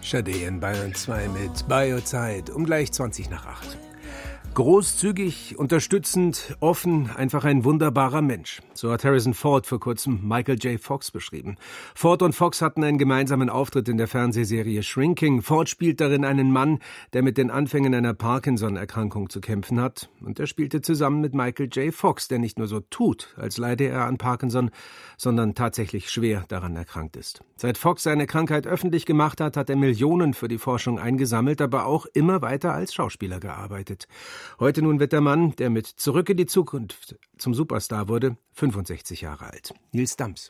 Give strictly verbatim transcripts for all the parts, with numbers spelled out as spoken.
Sade in Bayern zwei mit Biozeit um gleich zwanzig nach acht. Großzügig, unterstützend, offen, einfach ein wunderbarer Mensch. So hat Harrison Ford vor kurzem Michael J. Fox beschrieben. Ford und Fox hatten einen gemeinsamen Auftritt in der Fernsehserie Shrinking. Ford spielt darin einen Mann, der mit den Anfängen einer Parkinson-Erkrankung zu kämpfen hat. Und er spielte zusammen mit Michael J. Fox, der nicht nur so tut, als leide er an Parkinson, sondern tatsächlich schwer daran erkrankt ist. Seit Fox seine Krankheit öffentlich gemacht hat, hat er Millionen für die Forschung eingesammelt, aber auch immer weiter als Schauspieler gearbeitet. Heute nun wird der Mann, der mit Zurück in die Zukunft zum Superstar wurde, fünfundsechzig Jahre alt. Nils Dams.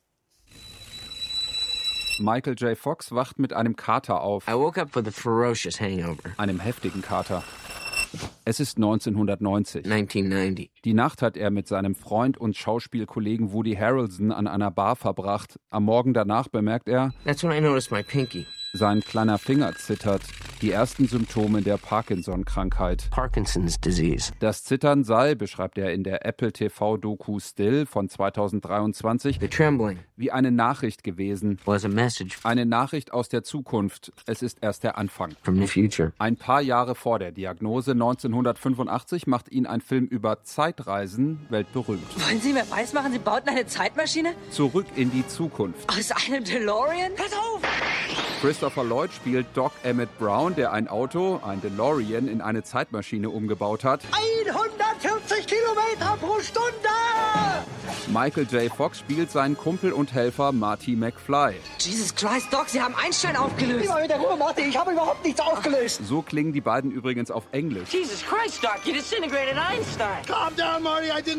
Michael J. Fox wacht mit einem Kater auf. I woke up with a ferocious hangover. Einem heftigen Kater. Es ist neunzehnhundertneunzig. neunzehnhundertneunzig. Die Nacht hat er mit seinem Freund und Schauspielkollegen Woody Harrelson an einer Bar verbracht. Am Morgen danach bemerkt er, That's when I noticed my pinky. sein kleiner Finger zittert. Die ersten Symptome der Parkinson-Krankheit. Parkinson's disease. Das Zittern sei, beschreibt er in der Apple T V-Doku Still von zweitausenddreiundzwanzig, The trembling wie eine Nachricht gewesen. was a message Eine Nachricht aus der Zukunft. Es ist erst der Anfang. from the future. Ein paar Jahre vor der Diagnose, neunzehnhundertfünfundachtzig, macht ihn ein Film über Zeitreisen weltberühmt. Wollen Sie mir weismachen, Sie bauten eine Zeitmaschine? Zurück in die Zukunft. Aus einem DeLorean? Pass auf! Christopher Lloyd spielt Doc Emmett Brown, der ein Auto, ein DeLorean, in eine Zeitmaschine umgebaut hat. hundertvierzig Kilometer pro Stunde! Michael J. Fox spielt seinen Kumpel und Helfer Marty McFly. Jesus Christ, Doc, Sie haben Einstein aufgelöst. Immer mit der Ruhe, Marty, ich habe überhaupt nichts aufgelöst. So klingen die beiden übrigens auf Englisch. Jesus Christ, Doc, you disintegrated Einstein. Calm down, Marty, I didn't